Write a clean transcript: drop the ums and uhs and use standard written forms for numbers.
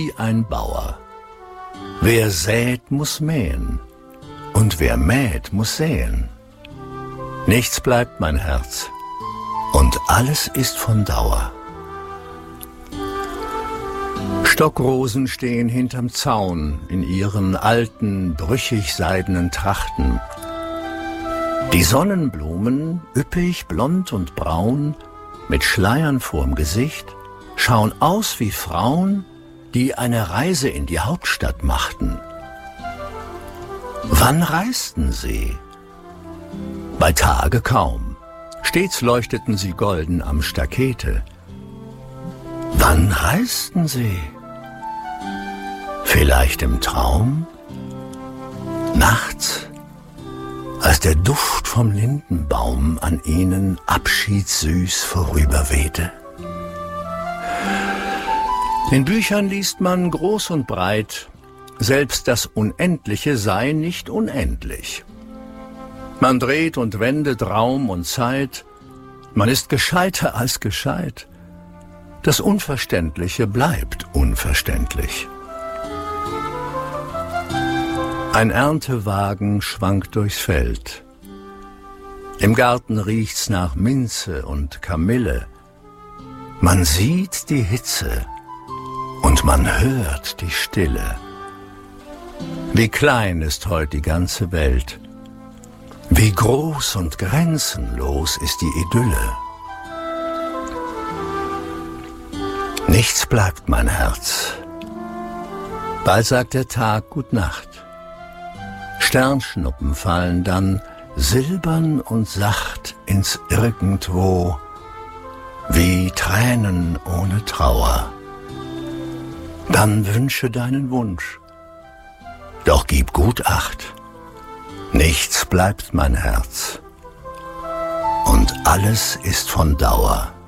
wie ein Bauer. Wer sät, muss mähen, und wer mäht, muss säen. Nichts bleibt, mein Herz, und alles ist von Dauer. Stockrosen stehen hinterm Zaun in ihren alten, brüchig seidenen Trachten. Die Sonnenblumen, üppig, blond und braun, mit Schleiern vorm Gesicht, schauen aus wie Frauen, die eine Reise in die Hauptstadt machten. Wann reisten sie? Bei Tage kaum. Stets leuchteten sie golden am Stakete. Wann reisten sie? Vielleicht im Traum? Nachts, als der Duft vom Lindenbaum an ihnen abschiedssüß vorüberwehte? In Büchern liest man groß und breit, selbst das Unendliche sei nicht unendlich. Man dreht und wendet Raum und Zeit, man ist gescheiter als gescheit. Das Unverständliche bleibt unverständlich. Ein Erntewagen schwankt durchs Feld. Im Garten riecht's nach Minze und Kamille. Man sieht die Hitze und man hört die Stille. Wie klein ist heute die ganze Welt. Wie groß und grenzenlos ist die Idylle. Nichts bleibt, mein Herz. Bald sagt der Tag Gut Nacht. Sternschnuppen fallen dann silbern und sacht ins Irgendwo, wie Tränen ohne Trauer. Dann wünsche deinen Wunsch, doch gib gut Acht. Nichts bleibt, mein Herz, und alles ist von Dauer.